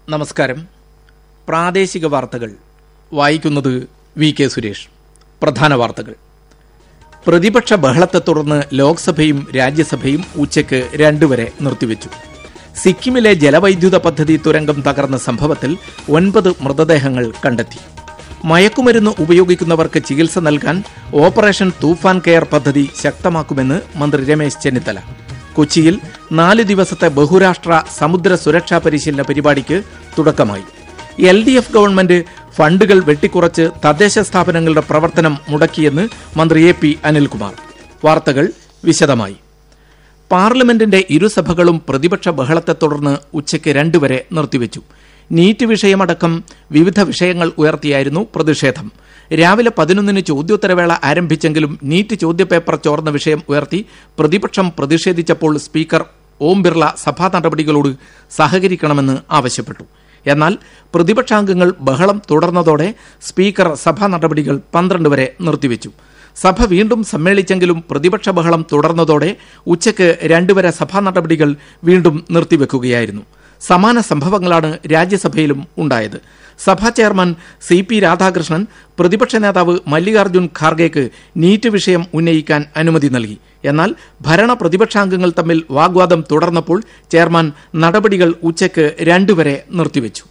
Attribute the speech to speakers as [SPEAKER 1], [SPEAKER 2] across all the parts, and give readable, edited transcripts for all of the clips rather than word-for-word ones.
[SPEAKER 1] നമസ്കാരം. പ്രാദേശിക വാർത്തകൾ വായിക്കുന്നത് വി കെ സുരേഷ്. പ്രധാന വാർത്തകൾ. പ്രതിപക്ഷ ബഹളത്തെ തുടർന്ന് ലോക്സഭയും രാജ്യസഭയും ഉച്ചയ്ക്ക് 2 വരെ നിർത്തിവെച്ചു. സിക്കിമിലെ ജലവൈദ്യുത പദ്ധതി തുരങ്കം തകർന്ന സംഭവത്തിൽ 9 മൃതദേഹങ്ങൾ കണ്ടെത്തി. മയക്കുമരുന്ന് ഉപയോഗിക്കുന്നവർക്ക് ചികിത്സ നൽകാൻ ഓപ്പറേഷൻ തൂഫാൻ കെയർ പദ്ധതി ശക്തമാക്കുമെന്ന് മന്ത്രി രമേശ് ചെന്നിത്തല. കൊച്ചിയിൽ 4 ദിവസത്തെ ബഹുരാഷ്ട്ര സമുദ്ര സുരക്ഷാ പരിശീലന പരിപാടിക്ക് തുടക്കമായി. LDF ഗവൺമെന്റ് ഫണ്ടുകൾ വെട്ടിക്കുറച്ച് തദ്ദേശ സ്ഥാപനങ്ങളുടെ പ്രവർത്തനം മുടക്കിയെന്ന് മന്ത്രി AP അനിൽകുമാർ. വാർത്തകൾ വിശദമായി. പാർലമെന്റിന്റെ ഇരുസഭകളും പ്രതിപക്ഷ ബഹളത്തെ തുടർന്ന് ഉച്ചയ്ക്ക് 2 വരെ നിർത്തിവെച്ചു. നീറ്റ് വിഷയമടക്കം വിവിധ വിഷയങ്ങൾ ഉയർത്തിയായിരുന്നു പ്രതിഷേധം. രാവിലെ 11-ന് ചോദ്യോത്തരവേള ആരംഭിച്ചെങ്കിലും നീറ്റ് ചോദ്യപേപ്പർ ചോർന്ന വിഷയം ഉയർത്തി പ്രതിപക്ഷം പ്രതിഷേധിച്ചപ്പോൾ സ്പീക്കർ ഓം ബിർള സഭാ നടപടികളോട് സഹകരിക്കണമെന്ന് ആവശ്യപ്പെട്ടു. എന്നാൽ പ്രതിപക്ഷാംഗങ്ങൾ ബഹളം തുടർന്നതോടെ സ്പീക്കർ സഭാ നടപടികൾ 12 വരെ നിർത്തിവെച്ചു. സഭ വീണ്ടും സമ്മേളിച്ചെങ്കിലും പ്രതിപക്ഷ ബഹളം തുടർന്നതോടെ ഉച്ചയ്ക്ക് 2 വരെ സഭാ നടപടികൾ വീണ്ടും നിർത്തിവെക്കുകയായിരുന്നു. സമാന സംഭവങ്ങളാണ് രാജ്യസഭയിലും ഉണ്ടായത്. സഭാ ചെയർമാൻ CP രാധാകൃഷ്ണൻ പ്രതിപക്ഷ നേതാവ് മല്ലികാർജ്ജുൻ ഖാർഗെക്ക് നീറ്റ് വിഷയം ഉന്നയിക്കാൻ അനുമതി നൽകി. എന്നാൽ ഭരണ പ്രതിപക്ഷാംഗങ്ങൾ തമ്മിൽ വാഗ്വാദം തുടർന്നപ്പോൾ ചെയർമാൻ നടപടികൾ ഉച്ചയ്ക്ക് 2 വരെ നിർത്തിവെച്ചു.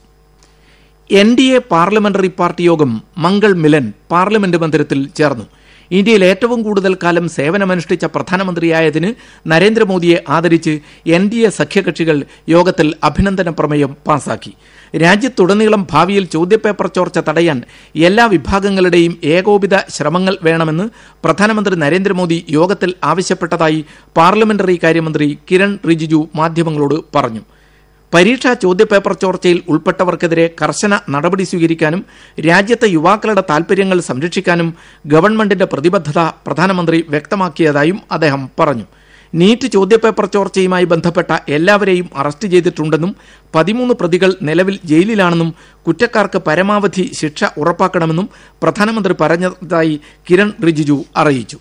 [SPEAKER 1] NDA പാർലമെന്ററി പാർട്ടി യോഗം മംഗൾ മിലൻ പാർലമെന്റ് മന്ദിരത്തിൽ ചേർന്നു. ഇന്ത്യയിൽ ഏറ്റവും കൂടുതൽ കാലം സേവനമനുഷ്ഠിച്ച പ്രധാനമന്ത്രിയായതിന് നരേന്ദ്രമോദിയെ ആദരിച്ച് NDA സഖ്യകക്ഷികൾ യോഗത്തിൽ അഭിനന്ദന പ്രമേയം പാസാക്കി. രാജ്യത്തുടനീളം ഭാവിയിൽ ചോദ്യപേപ്പർ ചോർച്ച തടയാൻ എല്ലാ വിഭാഗങ്ങളുടെയും ഏകോപിത ശ്രമങ്ങൾ വേണമെന്ന് പ്രധാനമന്ത്രി നരേന്ദ്രമോദി യോഗത്തിൽ ആവശ്യപ്പെട്ടതായി പാർലമെന്ററി കാര്യമന്ത്രി കിരൺ റിജിജു മാധ്യമങ്ങളോട് പറഞ്ഞു. പരീക്ഷാ ചോദ്യപേപ്പർ ചോർച്ചയിൽ ഉൾപ്പെട്ടവർക്കെതിരെ കർശന നടപടി സ്വീകരിക്കാനും രാജ്യത്തെ യുവാക്കളുടെ താൽപര്യങ്ങൾ സംരക്ഷിക്കാനും ഗവൺമെന്റിന്റെ പ്രതിബദ്ധത പ്രധാനമന്ത്രി വ്യക്തമാക്കിയതായും അദ്ദേഹം പറഞ്ഞു. നീറ്റ് ചോദ്യപേപ്പർ ചോർച്ചയുമായി ബന്ധപ്പെട്ട എല്ലാവരെയും അറസ്റ്റ് ചെയ്തിട്ടുണ്ടെന്നും 13 പ്രതികൾ നിലവിൽ ജയിലിലാണെന്നും കുറ്റക്കാർക്ക് പരമാവധി ശിക്ഷ ഉറപ്പാക്കണമെന്നും പ്രധാനമന്ത്രി പറഞ്ഞതായി കിരൺ റിജിജു അറിയിച്ചു.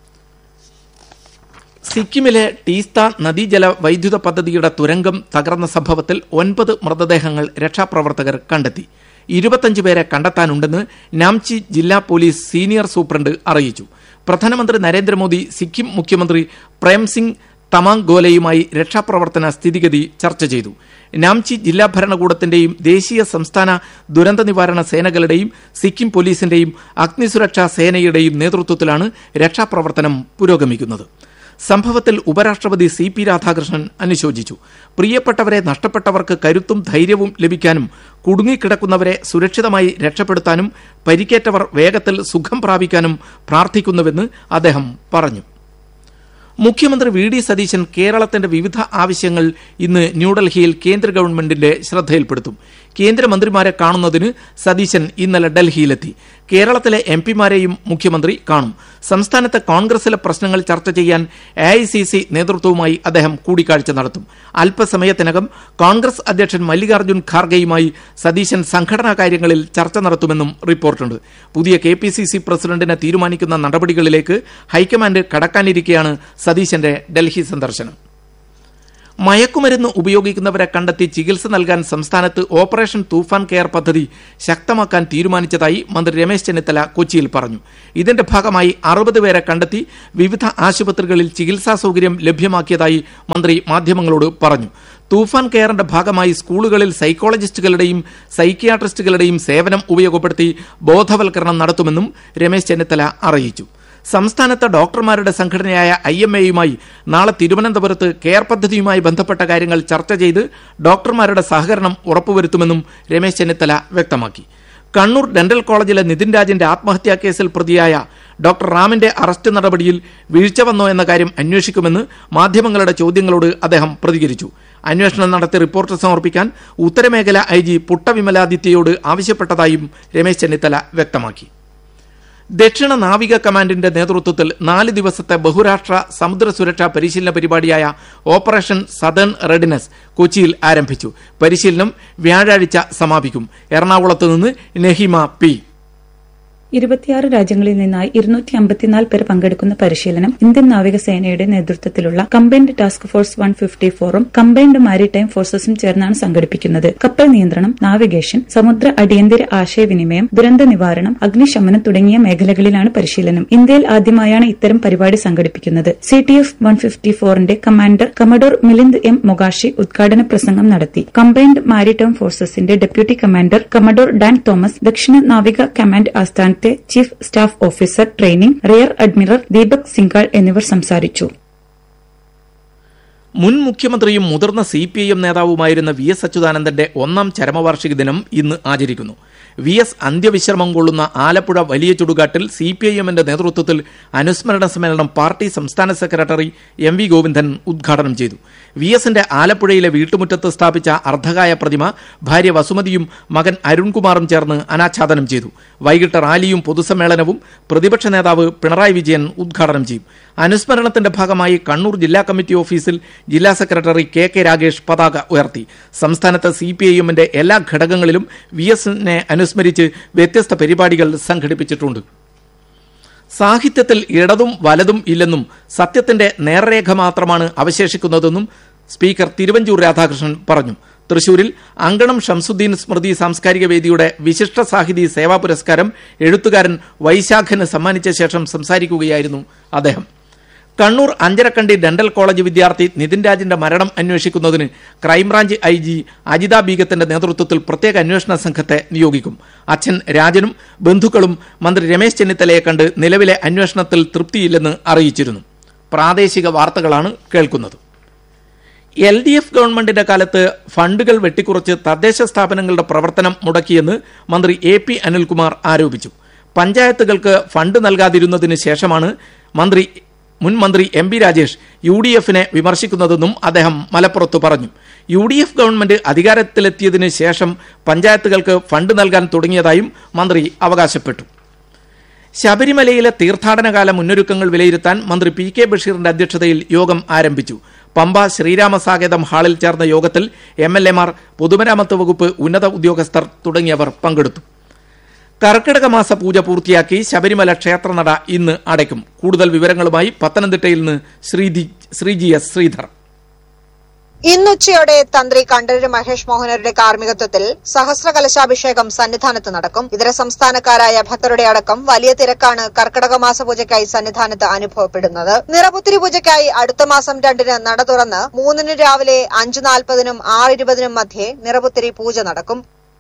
[SPEAKER 1] സിക്കിമിലെ ടീസ്ത നദീജല വൈദ്യുത പദ്ധതിയുടെ തുരങ്കം തകർന്ന സംഭവത്തിൽ 9 മൃതദേഹങ്ങൾ രക്ഷാപ്രവർത്തകർ കണ്ടെത്തി. 25 പേരെ കണ്ടെത്താനുണ്ടെന്ന് നാംചി ജില്ലാ പോലീസ് സീനിയർ സൂപ്രണ്ട് അറിയിച്ചു. പ്രധാനമന്ത്രി നരേന്ദ്രമോദി സിക്കിം മുഖ്യമന്ത്രി പ്രേംസിംഗ് തമാങ് ഗോലയുമായി രക്ഷാപ്രവർത്തന സ്ഥിതിഗതി ചർച്ച ചെയ്തു. നാംചി ജില്ലാ ഭരണകൂടത്തിന്റെയും ദേശീയ സംസ്ഥാന ദുരന്ത നിവാരണ സേനകളുടെയും സിക്കിം പോലീസിന്റെയും അഗ്നിസുരക്ഷാ സേനയുടെയും നേതൃത്വത്തിലാണ് രക്ഷാപ്രവർത്തനം പുരോഗമിക്കുന്നത്. സംഭവത്തിൽ ഉപരാഷ്ട്രപതി CP രാധാകൃഷ്ണൻ അനുശോചിച്ചു. പ്രിയപ്പെട്ടവരെ നഷ്ടപ്പെട്ടവർക്ക് കരുത്തും ധൈര്യവും ലഭിക്കാനും കുടുങ്ങിക്കിടക്കുന്നവരെ സുരക്ഷിതമായി രക്ഷപ്പെടുത്താനും പരിക്കേറ്റവർ വേഗത്തിൽ സുഖം പ്രാപിക്കാനും പ്രാർത്ഥിക്കുന്നുവെന്ന് അദ്ദേഹം പറഞ്ഞു. മുഖ്യമന്ത്രി VD സതീശൻ കേരളത്തിന്റെ വിവിധ ആവശ്യങ്ങൾ ഇന്ന് ന്യൂഡൽഹിയിൽ കേന്ദ്ര ഗവൺമെന്റിന്റെ ശ്രദ്ധയിൽപ്പെടുത്തും. കേന്ദ്രമന്ത്രിമാരെ കാണുന്നതിന് സതീശൻ ഇന്നലെ ഡൽഹിയിലെത്തി. കേരളത്തിലെ MPമാരെയും മുഖ്യമന്ത്രി കാണും. സംസ്ഥാനത്തെ കോൺഗ്രസിലെ പ്രശ്നങ്ങൾ ചർച്ച ചെയ്യാൻ AICC നേതൃത്വവുമായി അദ്ദേഹം കൂടിക്കാഴ്ച നടത്തും. അല്പസമയത്തിനകം കോൺഗ്രസ് അധ്യക്ഷൻ മല്ലികാർജ്ജുൻ ഖാർഗെയുമായി സതീശൻ സംഘടനാ കാര്യങ്ങളിൽ ചർച്ച നടത്തുമെന്നും റിപ്പോർട്ടുണ്ട്. പുതിയ KPCC പ്രസിഡന്റിനെ തീരുമാനിക്കുന്ന നടപടികളിലേക്ക് ഹൈക്കമാൻഡ് കടക്കാനിരിക്കെയാണ് സതീശന്റെ ഡൽഹി സന്ദർശനം. മയക്കുമരുന്ന് ഉപയോഗിക്കുന്നവരെ കണ്ടെത്തി ചികിത്സ നൽകാൻ സംസ്ഥാനത്ത് ഓപ്പറേഷൻ തൂഫാൻ കെയർ പദ്ധതി ശക്തമാക്കാൻ തീരുമാനിച്ചതായി മന്ത്രി രമേശ് ചെന്നിത്തല കൊച്ചിയിൽ പറഞ്ഞു. ഇതിന്റെ ഭാഗമായി 60 പേരെ കണ്ടെത്തി വിവിധ ആശുപത്രികളിൽ ചികിത്സാ സൗകര്യം ലഭ്യമാക്കിയതായി മന്ത്രി മാധ്യമങ്ങളോട് പറഞ്ഞു. തൂഫാൻ കെയറിന്റെ ഭാഗമായി സ്കൂളുകളിൽ സൈക്കോളജിസ്റ്റുകളുടെയും സൈക്കിയാട്രിസ്റ്റുകളുടെയും സേവനം ഉപയോഗപ്പെടുത്തി ബോധവൽക്കരണം നടത്തുമെന്നും രമേശ് ചെന്നിത്തല അറിയിച്ചു. സംസ്ഥാനത്തെ ഡോക്ടർമാരുടെ സംഘടനയായ IMAയുമായി നാളെ തിരുവനന്തപുരത്ത് കെയർ പദ്ധതിയുമായി ബന്ധപ്പെട്ട കാര്യങ്ങൾ ചർച്ച ചെയ്ത് ഡോക്ടർമാരുടെ സഹകരണം ഉറപ്പുവരുത്തുമെന്നും രമേശ് ചെന്നിത്തല വ്യക്തമാക്കി. കണ്ണൂർ ഡെന്റൽ കോളേജിലെ നിതിൻ രാജിന്റെ ആത്മഹത്യാ കേസിൽ പ്രതിയായ ഡോക്ടർ റാമിന്റെ അറസ്റ്റ് നടപടിയിൽ വീഴ്ച വന്നോ എന്ന കാര്യം അന്വേഷിക്കുമെന്ന് മാധ്യമങ്ങളുടെ ചോദ്യങ്ങളോട് അദ്ദേഹം പ്രതികരിച്ചു. അന്വേഷണം നടത്തി റിപ്പോർട്ട് സമർപ്പിക്കാൻ ഉത്തരമേഖല IG പുട്ടവിമലാദിത്യയോട് ആവശ്യപ്പെട്ടതായും രമേശ് ചെന്നിത്തല വ്യക്തമാക്കി. ദക്ഷിണ നാവിക കമാൻഡിന്റെ നേതൃത്വത്തിൽ 4 ദിവസത്തെ ബഹുരാഷ്ട്ര സമുദ്ര സുരക്ഷാ പരിശീലന പരിപാടിയായ ഓപ്പറേഷൻ സദേൺ റെഡിനെസ് കൊച്ചിയിൽ ആരംഭിച്ചു. പരിശീലനം വ്യാഴാഴ്ച സമാപിക്കും. എറണാകുളത്ത് നിന്ന് നഹിമ P.
[SPEAKER 2] 26 രാജ്യങ്ങളിൽ നിന്നായി 254 പേർ പങ്കെടുക്കുന്ന പരിശീലനം ഇന്ത്യൻ നാവികസേനയുടെ നേതൃത്വത്തിലുള്ള combined task force 154ഉം combined maritime ഫോഴ്സസും ചേർന്നാണ് സംഘടിപ്പിക്കുന്നത്. കപ്പൽ നിയന്ത്രണം, നാവിഗേഷൻ, സമുദ്ര അടിയന്തര ആശയവിനിമയം, ദുരന്ത നിവാരണം, അഗ്നിശമനം തുടങ്ങിയ മേഖലകളിലാണ് പരിശീലനം. ഇന്ത്യയിൽ ആദ്യമായാണ് ഇത്തരം പരിപാടി സംഘടിപ്പിക്കുന്നത്. CTF 154ന്റെ commander commodore Milind M Mokashi ഉദ്ഘാടന പ്രസംഗം നടത്തി. Combined maritime ഫോഴ്സസിന്റെ deputy commander commodore Dan Thomas, ദക്ഷിണ നാവിക command ആസ്ഥാനത്തെ chief staff officer training rear admiral Deepak Singhal എന്നിവർ സംസാരിച്ചു.
[SPEAKER 1] മുൻ മുഖ്യമന്ത്രിയും മുതിർന്ന CPIM നേതാവുമായിരുന്ന VS അച്യുതാനന്ദന്റെ 1ാം ചരമവാർഷിക ദിനം ഇന്ന് ആചരിക്കുന്നു. VS അന്ത്യവിശ്രമം കൊള്ളുന്ന ആലപ്പുഴ വലിയ ചുടുകാട്ടിൽ CPIMന്റെ നേതൃത്വത്തിൽ അനുസ്മരണ സമ്മേളനം പാർട്ടി സംസ്ഥാന സെക്രട്ടറി MV ഗോവിന്ദൻ ഉദ്ഘാടനം ചെയ്തു. VSന്റെ ആലപ്പുഴയിലെ വീട്ടുമുറ്റത്ത് സ്ഥാപിച്ച അർദ്ധകായ പ്രതിമ ഭാര്യ വസുമതിയും മകൻ അരുൺകുമാറും ചേർന്ന് അനാച്ഛാദനം ചെയ്തു. വൈകിട്ട് റാലിയും പൊതുസമ്മേളനവും പ്രതിപക്ഷ നേതാവ് പിണറായി വിജയൻ ഉദ്ഘാടനം ചെയ്യും. അനുസ്മരണത്തിന്റെ ഭാഗമായി കണ്ണൂർ ജില്ലാ കമ്മിറ്റി ഓഫീസിൽ ജില്ലാ സെക്രട്ടറി KK രാഗേഷ് പതാക ഉയർത്തി. സംസ്ഥാനത്ത് CPIMന്റെ എല്ലാ ഘടകങ്ങളിലും VSനെ അനുസ്മരിച്ച് വ്യത്യസ്ത പരിപാടികൾ സംഘടിപ്പിച്ചിട്ടുണ്ട്. സാഹിത്യത്തിൽ ഇടതും വലതും ഇല്ലെന്നും സത്യത്തിന്റെ നേർരേഖ മാത്രമാണ് അവശേഷിക്കുന്നതെന്നും സ്പീക്കർ തിരുവഞ്ചൂർ രാധാകൃഷ്ണൻ പറഞ്ഞു. തൃശൂരിൽ അങ്കണം ഷംസുദ്ദീൻ സ്മൃതി സാംസ്കാരിക വേദിയുടെ വിശിഷ്ട സാഹിതി സേവാ പുരസ്കാരം എഴുത്തുകാരൻ വൈശാഖന് സമ്മാനിച്ച ശേഷം സംസാരിക്കുകയായിരുന്നു അദ്ദേഹം. കണ്ണൂർ അഞ്ചരക്കണ്ടി ഡെന്റൽ കോളേജ് വിദ്യാർത്ഥി നിതിൻ രാജിന്റെ മരണം അന്വേഷിക്കുന്നതിന് ക്രൈംബ്രാഞ്ച് IG അജിത ബീഗത്തിന്റെ നേതൃത്വത്തിൽ പ്രത്യേക അന്വേഷണ സംഘത്തെ നിയോഗിക്കും. അച്ഛൻ രാജനും ബന്ധുക്കളും മന്ത്രി രമേശ് ചെന്നിത്തലയെ കണ്ട് നിലവിലെ അന്വേഷണത്തിൽ തൃപ്തിയില്ലെന്ന് അറിയിച്ചിരുന്നു. പ്രാദേശിക വാർത്തകളാണ് കേൾക്കുന്നത്. LDF ഗവൺമെന്റിന്റെ കാലത്ത് ഫണ്ടുകൾ വെട്ടിക്കുറച്ച് തദ്ദേശ സ്ഥാപനങ്ങളുടെ പ്രവർത്തനം മുടക്കിയെന്ന് മന്ത്രി AP അനിൽകുമാർ ആരോപിച്ചു. പഞ്ചായത്തുകൾക്ക് ഫണ്ട് നൽകാതിരുന്നതിന് ശേഷമാണ് മുൻ മന്ത്രി MB രാജേഷ് UDFനെ വിമർശിക്കുന്നതെന്നും അദ്ദേഹം മലപ്പുറത്ത് പറഞ്ഞു. UDF ഗവൺമെന്റ് അധികാരത്തിലെത്തിയതിനു ശേഷം പഞ്ചായത്തുകൾക്ക് ഫണ്ട് നൽകാൻ തുടങ്ങിയതായും മന്ത്രി അവകാശപ്പെട്ടു. ശബരിമലയിലെ തീർത്ഥാടനകാല മുന്നൊരുക്കങ്ങൾ വിലയിരുത്താൻ മന്ത്രി PK ബഷീറിന്റെ അധ്യക്ഷതയിൽ യോഗം ആരംഭിച്ചു. പമ്പ ശ്രീരാമസാകേതം ഹാളിൽ ചേർന്ന യോഗത്തിൽ MLAമാർ, പൊതുമരാമത്ത് വകുപ്പ് ഉന്നത ഉദ്യോഗസ്ഥർ തുടങ്ങിയവർ പങ്കെടുത്തു. കർക്കിടക മാസ പൂജ പൂർത്തിയാക്കി ശബരിമല ക്ഷേത്രനട ഇന്ന് അടയ്ക്കും. കൂടുതൽ വിവരങ്ങളുമായി പത്തനംതിട്ടയിൽ നിന്ന് ശ്രീജി S. ശ്രീധർ.
[SPEAKER 3] ഇന്നുച്ചയോടെ തന്ത്രി കണ്ഠരര് മഹേഷ് മോഹനരുടെ കാർമ്മികത്വത്തിൽ സഹസ്രകലശാഭിഷേകം സന്നിധാനത്ത് നടക്കും. ഇതര സംസ്ഥാനക്കാരായ ഭക്തരുടെ അടക്കം വലിയ തിരക്കാണ് കർക്കിടക മാസ പൂജയ്ക്കായി സന്നിധാനത്ത് അനുഭവപ്പെടുന്നത്. നിറപുത്തിരി പൂജയ്ക്കായി അടുത്ത മാസം 2-ന് നട തുറന്ന് 3-ന് രാവിലെ 5:40-നും 6:20-നും മധ്യേ നിറപുത്തിരി പൂജ നടക്കും.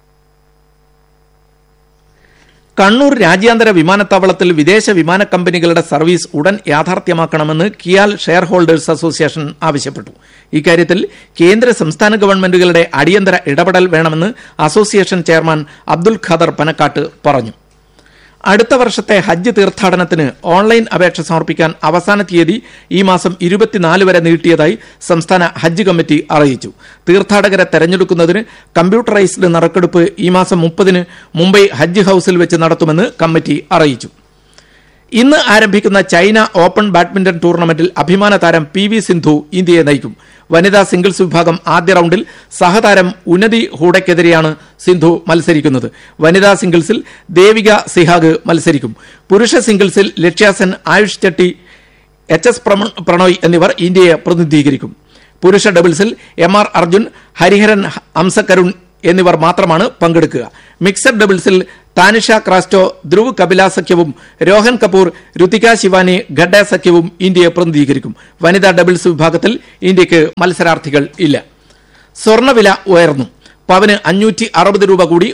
[SPEAKER 1] കണ്ണൂർ രാജ്യാന്തര വിമാനത്താവളത്തിൽ വിദേശ വിമാന കമ്പനികളുടെ സർവീസ് ഉടൻ യാഥാർത്ഥ്യമാക്കണമെന്ന് കിയാൽ ഷെയർ ഹോൾഡേഴ്സ് അസോസിയേഷൻ ആവശ്യപ്പെട്ടു. ഇക്കാര്യത്തിൽ കേന്ദ്ര സംസ്ഥാന ഗവൺമെന്റുകളുടെ അടിയന്തര ഇടപെടൽ വേണമെന്ന് അസോസിയേഷൻ ചെയർമാൻ അബ്ദുൽ ഖാദർ പനക്കാട്ട് പറഞ്ഞു. അടുത്ത വർഷത്തെ ഹജ്ജ് തീർത്ഥാടനത്തിന് ഓൺലൈൻ അപേക്ഷ സമർപ്പിക്കാൻ അവസാന തീയതി ഈ മാസം 24 വരെ നീട്ടിയതായി സംസ്ഥാന ഹജ്ജ് കമ്മിറ്റി അറിയിച്ചു. തീർത്ഥാടകരെ തെരഞ്ഞെടുക്കുന്നതിന് കമ്പ്യൂട്ടറൈസ്ഡ് നറുക്കെടുപ്പ് ഈ മാസം 30-ന് മുംബൈ ഹജ്ജ് ഹൌസിൽ വെച്ച് നടത്തുമെന്ന് കമ്മിറ്റി അറിയിച്ചു. ഇന്ന് ആരംഭിക്കുന്ന ചൈന ഓപ്പൺ ബാഡ്മിന്റൺ ടൂർണമെന്റിൽ അഭിമാന താരം PV സിന്ധു ഇന്ത്യയെ നയിക്കും. വനിതാ സിംഗിൾസ് വിഭാഗം ആദ്യ റൌണ്ടിൽ സഹതാരം ഉന്നതി ഹൂഡയ്ക്കെതിരെയാണ് സിന്ധു മത്സരിക്കുന്നത്. വനിതാ സിംഗിൾസിൽ ദേവിക സിഹാഗ് മത്സരിക്കും. പുരുഷ സിംഗിൾസിൽ ലക്ഷ്യാസെൻ, ആയുഷ് ചെട്ടി, HS പ്രണോയ് എന്നിവർ ഇന്ത്യയെ പ്രതിനിധീകരിക്കും. പുരുഷ ഡബിൾസിൽ MR അർജുൻ, ഹരിഹരൻ ഹംസകരുൺ എന്നിവർ മാത്രമാണ് പങ്കെടുക്കുക. മിക്സഡ് ഡബിൾസിൽ താനിഷ ക്രാസ്റ്റോ, ധ്രുവ് കപില സഖ്യവും രോഹൻ കപൂർ, രുതിക ശിവാനി ഖഡ്ഡ സഖ്യവും ഇന്ത്യയെ പ്രതിനിധീകരിക്കും. വനിതാ ഡബിൾസ് വിഭാഗത്തിൽ ഇന്ത്യക്ക് മത്സരാർത്ഥികൾ ഇല്ല. സ്വർണ്ണവില ഉയർന്നു. പവന് 560 രൂപ കൂടി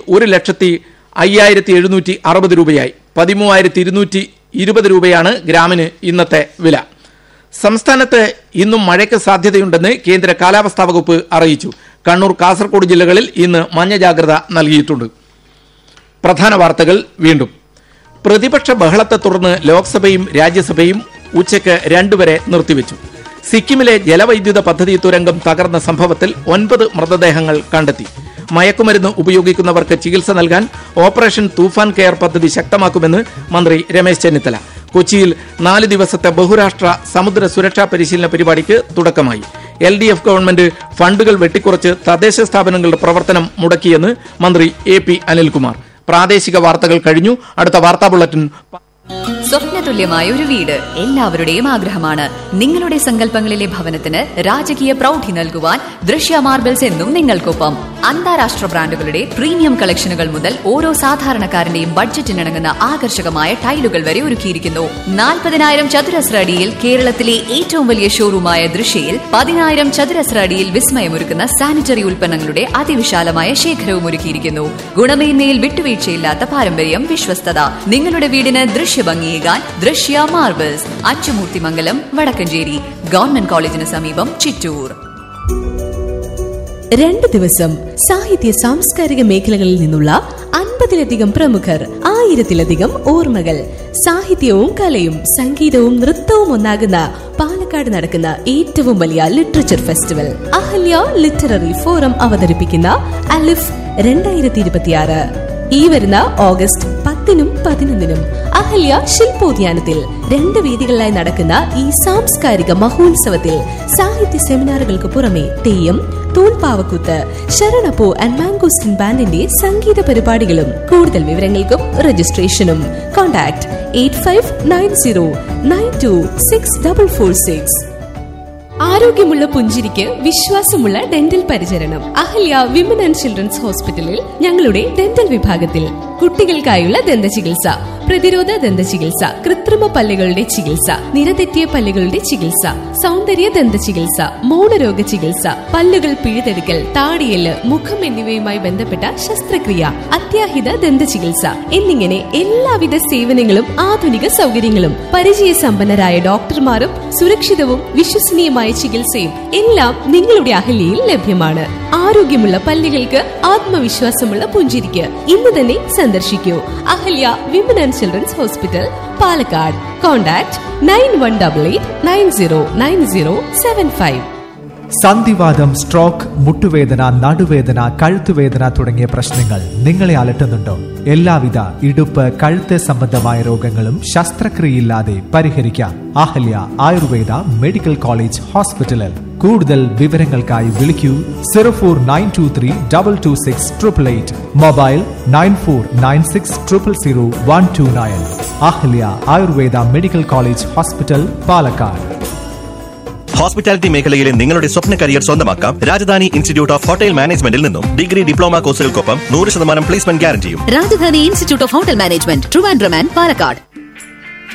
[SPEAKER 1] 1,05,760 രൂപയായി. 13,220 രൂപയാണ് ഗ്രാമിന് ഇന്നത്തെ വില. സംസ്ഥാനത്ത് ഇന്നും മഴയ്ക്ക് സാധ്യതയുണ്ടെന്ന് കേന്ദ്ര കാലാവസ്ഥാ വകുപ്പ് അറിയിച്ചു. കണ്ണൂർ, കാസർഗോഡ് ജില്ലകളിൽ ഇന്ന് മഞ്ഞ ജാഗ്രത നൽകിയിട്ടുണ്ട്. പ്രധാന വാർത്തകൾ വീണ്ടും. പ്രതിപക്ഷ ബഹളത്തെ തുടർന്ന് ലോക്സഭയും രാജ്യസഭയും ഉച്ചയ്ക്ക് 2 വരെ നിർത്തിവെച്ചു. സിക്കിമിലെ ജലവൈദ്യുത പദ്ധതി തുരങ്കം തകർന്ന സംഭവത്തിൽ 9 മൃതദേഹങ്ങൾ കണ്ടെത്തി. മയക്കുമരുന്ന് ഉപയോഗിക്കുന്നവർക്ക് ചികിത്സ നൽകാൻ ഓപ്പറേഷൻ തൂഫാൻ കെയർ പദ്ധതി ശക്തമാക്കുമെന്ന് മന്ത്രി രമേശ് ചെന്നിത്തല. കൊച്ചിയിൽ 4 ദിവസത്തെ ബഹുരാഷ്ട്ര സമുദ്ര സുരക്ഷാ പരിശീലന പരിപാടിക്ക് തുടക്കമായി. LDF ഗവൺമെന്റ് ഫണ്ടുകൾ വെട്ടിക്കുറച്ച് തദ്ദേശ സ്ഥാപനങ്ങളുടെ പ്രവർത്തനം മുടക്കിയെന്ന് മന്ത്രി AP അനിൽകുമാർ. പ്രാദേശിക വാർത്തകൾ കഴിഞ്ഞു. അടുത്ത വാർത്താ ബുള്ളറ്റിൻ.
[SPEAKER 4] സ്വപ്നതുല്യമായ ഒരു വീട് എല്ലാവരുടെയും ആഗ്രഹമാണ്. നിങ്ങളുടെ സങ്കല്പങ്ങളിലെ ഭവനത്തിന് രാജകീയ പ്രൗഢി നൽകുവാൻ ദൃശ്യ മാർബിൾസ് എന്നും നിങ്ങൾക്കൊപ്പം. അന്താരാഷ്ട്ര ബ്രാൻഡുകളുടെ പ്രീമിയം കളക്ഷനുകൾ മുതൽ ഓരോ സാധാരണക്കാരന്റെയും ബഡ്ജറ്റിനിണങ്ങുന്ന ആകർഷകമായ ടൈലുകൾ വരെ ഒരുക്കിയിരിക്കുന്നു. 40,000 ചതുരശ്ര അടിയിൽ കേരളത്തിലെ ഏറ്റവും വലിയ ഷോറൂമായ ദൃശ്യയിൽ 10,000 ചതുരശ്ര അടിയിൽ വിസ്മയമൊരുക്കുന്ന സാനിറ്ററി ഉൽപ്പന്നങ്ങളുടെ അതിവിശാലമായ ശേഖരവും ഒരുക്കിയിരിക്കുന്നു. ഗുണമേന്മയിൽ വിട്ടുവീഴ്ചയില്ലാത്ത പാരമ്പര്യം, വിശ്വസ്തത. നിങ്ങളുടെ വീടിന് ദൃശ്യഭംഗിയേകാൻ ദൃശ്യ മാർബിൾസ്, അച്ചുമൂർത്തിമംഗലം, വടക്കഞ്ചേരി. ഗവൺമെന്റ് കോളേജിന് സമീപം, ചിറ്റൂർ.
[SPEAKER 5] 2 ദിവസം സാഹിത്യ സാംസ്കാരിക മേഖലകളിൽ നിന്നുള്ള 50-ലധികം പ്രമുഖർ, 1000-ലധികം ഓർമ്മകൾ. സാഹിത്യവും കലയും സംഗീതവും നൃത്തവും ഒന്നാകുന്ന പാലക്കാട് നടക്കുന്ന ഏറ്റവും വലിയ literature festival Ahalya literary forum അവതരിപ്പിക്കുന്ന അലിഫ് 2026 ഈ വരുന്ന ഓഗസ്റ്റ് 10-നും 11-നും അഹല്യ ശില്പോദ്യാനത്തിൽ 2 വേദികളിലായി നടക്കുന്ന ഈ സാംസ്കാരിക മഹോത്സവത്തിൽ സാഹിത്യ സെമിനാറുകൾക്ക് പുറമെ തെയ്യം, തൂൺപാവക്കൂത്ത്, ശരണപ്പൂ ആൻഡ് മാംഗോസ്റ്റിൻ ബാൻഡിന്റെ സംഗീത പരിപാടികളും. കൂടുതൽ വിവരങ്ങൾക്കും രജിസ്ട്രേഷനും കോൺടാക്ട് 8590926446. ആരോഗ്യമുള്ള പുഞ്ചിരിക്ക് വിശ്വാസമുള്ള ഡെന്റൽ പരിചരണം അഹല്യ വിമൻ ആൻഡ് ചിൽഡ്രൻസ് ഹോസ്പിറ്റലിൽ ഞങ്ങളുടെ ഡെന്റൽ വിഭാഗത്തിൽ കുട്ടികൾക്കായുള്ള ദന്ത ചികിത്സ, പ്രതിരോധ ദന്ത ചികിത്സ, കൃത്രിമ പല്ലുകളുടെ ചികിത്സ, നിരതെറ്റിയ പല്ലുകളുടെ ചികിത്സ, സൗന്ദര്യ ദന്ത ചികിത്സ, മൗനരോഗ ചികിത്സ, പല്ലുകൾ പിഴുതെടുക്കൽ, താടിയെല്ല്, മുഖം എന്നിവയുമായി ബന്ധപ്പെട്ട ശസ്ത്രക്രിയ, അത്യാഹിത ദന്ത ചികിത്സ എന്നിങ്ങനെ എല്ലാവിധ സേവനങ്ങളും ആധുനിക സൗകര്യങ്ങളും പരിചയസമ്പന്നരായ ഡോക്ടർമാരും സുരക്ഷിതവും വിശ്വസനീയമായ ചികിത്സയും എല്ലാം നിങ്ങളുടെ അഹല്യയിൽ ലഭ്യമാണ്. ആരോഗ്യമുള്ള പല്ലുകൾക്ക് ആത്മവിശ്വാസമുള്ള പുഞ്ചിരിക്ക് ഇന്ന് തന്നെ സന്ദർശിക്കൂ Ahalya women and children's hospital, Palakkad. Contact 9188909075.
[SPEAKER 6] സന്ധിവാതം, stroke, മുട്ടുവേദന, നടുവേദന, കഴുത്തുവേദന തുടങ്ങിയ പ്രശ്നങ്ങൾ നിങ്ങളെ അലട്ടുന്നുണ്ടോ? എല്ലാവിധ ഇടുപ്പ്, കഴുത്ത് സംബന്ധമായ രോഗങ്ങളും ശസ്ത്രക്രിയയില്ലാതെ പരിഹരിക്കാം അഹല്യ ആയുർവേദ മെഡിക്കൽ കോളേജ് ഹോസ്പിറ്റലിൽ. കൂടുതൽ വിവരങ്ങൾക്കായി വിളിക്കൂ 04923226888. Mobile 9496000129. Ahalya Ayurveda medical college hospital, Palakkad.
[SPEAKER 7] Hospitality മേഖലയിലെ നിങ്ങളുടെ സ്വപ്ന കരിയർ സ്വന്തമാക്കാം രാജധാനി ഇൻസ്റ്റിറ്റ്യൂട്ട് ഓഫ് ഹോട്ടൽ മാനേജ്മെന്റിൽ നിന്നും. Degree, diploma കോഴ്സുകൾക്കൊപ്പം 100% placement ഗ്യാരണ്ടിയും.
[SPEAKER 4] Rajdhani institute of hotel management, Trivandrum and Palakkad.